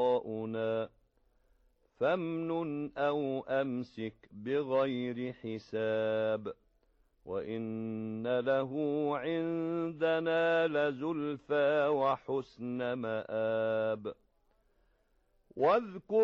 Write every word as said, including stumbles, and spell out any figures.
لقاؤنا فامنن أو أمسك بغير حساب وإن له عندنا لزلفى وحسن مآب واذكر